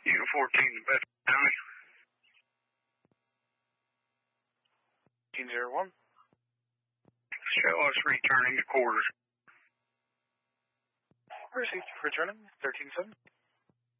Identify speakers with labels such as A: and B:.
A: Unit 14 to Bedford County.
B: 1801.
A: Show us returning to quarters.
B: Received returning 13-7.